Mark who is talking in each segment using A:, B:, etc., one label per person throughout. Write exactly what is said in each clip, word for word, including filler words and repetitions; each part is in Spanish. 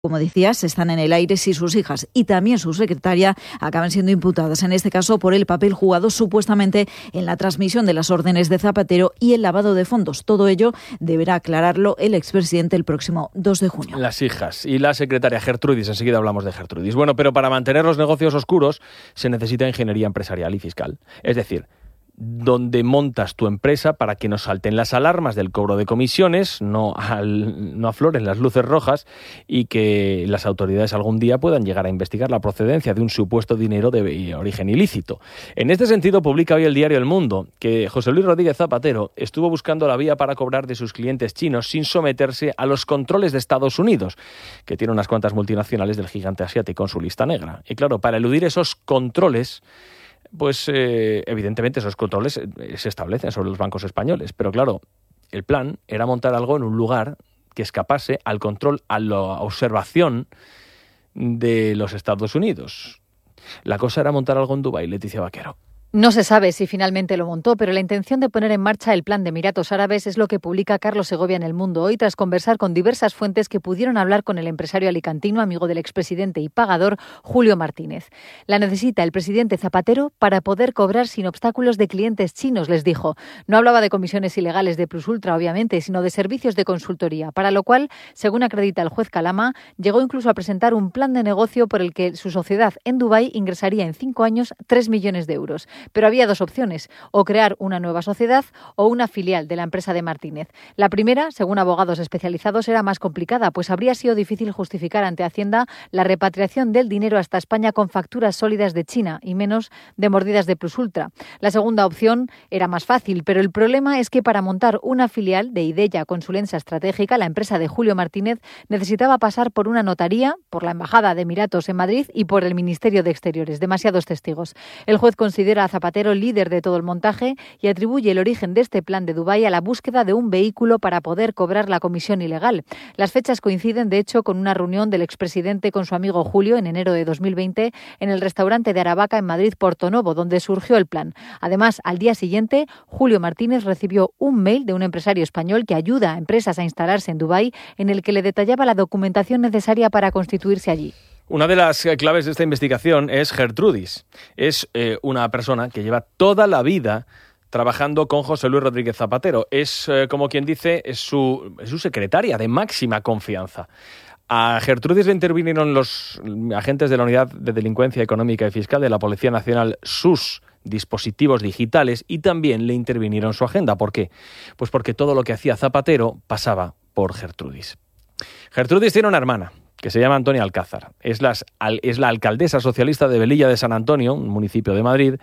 A: Como decías, están en el aire si sus hijas y también su secretaria acaban siendo imputadas, en este caso por el papel jugado supuestamente en la transmisión de las órdenes de Zapatero y el lavado de fondos. Todo ello deberá aclararlo el expresidente el próximo dos de junio.
B: Las hijas y la secretaria Gertrudis, enseguida hablamos de Gertrudis. Bueno, pero para mantener los negocios oscuros se necesita ingeniería empresarial y fiscal. Es decir, donde montas tu empresa para que no salten las alarmas del cobro de comisiones, no, al, no afloren las luces rojas y que las autoridades algún día puedan llegar a investigar la procedencia de un supuesto dinero de origen ilícito. En este sentido, publica hoy el diario El Mundo que José Luis Rodríguez Zapatero estuvo buscando la vía para cobrar de sus clientes chinos sin someterse a los controles de Estados Unidos, que tiene unas cuantas multinacionales del gigante asiático en su lista negra. Y claro, para eludir esos controles, pues eh, evidentemente esos controles se establecen sobre los bancos españoles. Pero claro, el plan era montar algo en un lugar que escapase al control, a la observación de los Estados Unidos. La cosa era montar algo en Dubái, Leticia Vaquero.
C: No se sabe si finalmente lo montó, pero la intención de poner en marcha el plan de Emiratos Árabes es lo que publica Carlos Segovia en El Mundo hoy, tras conversar con diversas fuentes que pudieron hablar con el empresario alicantino, amigo del expresidente y pagador, Julio Martínez. La necesita el presidente Zapatero para poder cobrar sin obstáculos de clientes chinos, les dijo. No hablaba de comisiones ilegales de Plus Ultra, obviamente, sino de servicios de consultoría, para lo cual, según acredita el juez Calama, llegó incluso a presentar un plan de negocio por el que su sociedad en Dubái ingresaría en cinco años tres millones de euros. Pero había dos opciones, o crear una nueva sociedad o una filial de la empresa de Martínez. La primera, según abogados especializados, era más complicada, pues habría sido difícil justificar ante Hacienda la repatriación del dinero hasta España con facturas sólidas de China y menos de mordidas de Plus Ultra. La segunda opción era más fácil, pero el problema es que para montar una filial de Ideya Consulencia Estratégica, la empresa de Julio Martínez, necesitaba pasar por una notaría, por la Embajada de Emiratos en Madrid y por el Ministerio de Exteriores. Demasiados testigos. El juez considera a Zapatero líder de todo el montaje y atribuye el origen de este plan de Dubái a la búsqueda de un vehículo para poder cobrar la comisión ilegal. Las fechas coinciden, de hecho, con una reunión del expresidente con su amigo Julio en enero de dos mil veinte en el restaurante de Aravaca en Madrid, Portonovo, donde surgió el plan. Además, al día siguiente, Julio Martínez recibió un mail de un empresario español que ayuda a empresas a instalarse en Dubái, en el que le detallaba la documentación necesaria para constituirse allí.
B: Una de las claves de esta investigación es Gertrudis. Es eh, una persona que lleva toda la vida trabajando con José Luis Rodríguez Zapatero. Es, eh, como quien dice, es su, es su secretaria de máxima confianza. A Gertrudis le intervinieron los agentes de la Unidad de Delincuencia Económica y Fiscal de la Policía Nacional, sus dispositivos digitales, y también le intervinieron su agenda. ¿Por qué? Pues porque todo lo que hacía Zapatero pasaba por Gertrudis. Gertrudis tiene una hermana que se llama Antonia Alcázar. Es, las, es la alcaldesa socialista de Velilla de San Antonio, un municipio de Madrid,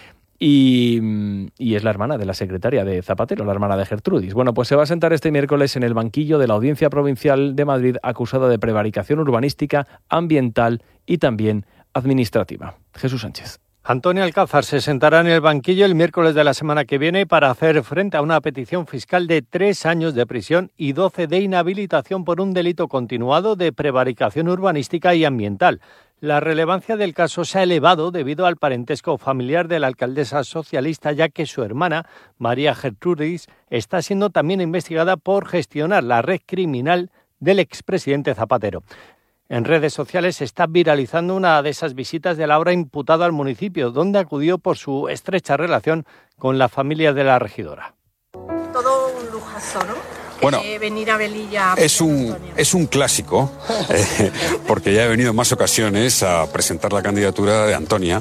B: y, y es la hermana de la secretaria de Zapatero, la hermana de Gertrudis. Bueno, pues se va a sentar este miércoles en el banquillo de la Audiencia Provincial de Madrid, acusada de prevaricación urbanística, ambiental y también administrativa. Jesús Sánchez.
D: Antonia Alcázar se sentará en el banquillo el miércoles de la semana que viene para hacer frente a una petición fiscal de tres años de prisión y doce de inhabilitación por un delito continuado de prevaricación urbanística y ambiental. La relevancia del caso se ha elevado debido al parentesco familiar de la alcaldesa socialista, ya que su hermana, María Gertrudis, está siendo también investigada por gestionar la red criminal del expresidente Zapatero. En redes sociales se está viralizando una de esas visitas del ahora imputado al municipio, donde acudió por su estrecha relación con la familia de la regidora.
E: Todo un lujazo, ¿no?
F: Bueno,
E: eh, venir a Velilla.
F: Es un, es un clásico, eh, porque ya he venido en más ocasiones a presentar la candidatura de Antonia,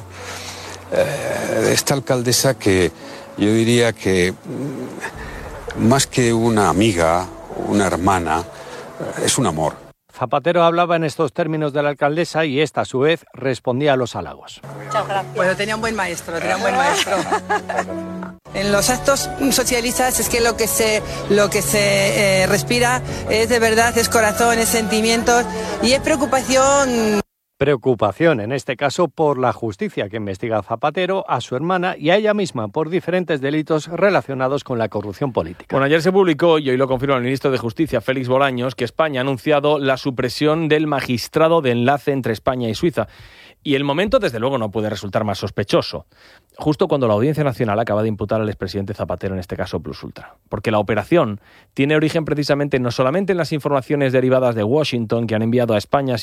F: eh, de esta alcaldesa que yo diría que más que una amiga, una hermana, es un amor.
D: Zapatero hablaba en estos términos de la alcaldesa y esta, a su vez, respondía a los halagos.
E: Muchas gracias.
G: Bueno, tenía un buen maestro, tenía un buen maestro. En los actos socialistas es que lo que se, lo que se eh, respira es de verdad, es corazón, es sentimientos y es preocupación.
D: Preocupación, en este caso, por la justicia que investiga a Zapatero, a su hermana y a ella misma por diferentes delitos relacionados con la corrupción política.
B: Bueno, ayer se publicó, y hoy lo confirma el ministro de Justicia, Félix Bolaños, que España ha anunciado la supresión del magistrado de enlace entre España y Suiza. Y el momento, desde luego, no puede resultar más sospechoso. Justo cuando la Audiencia Nacional acaba de imputar al expresidente Zapatero, en este caso Plus Ultra. Porque la operación tiene origen precisamente no solamente en las informaciones derivadas de Washington que han enviado a España,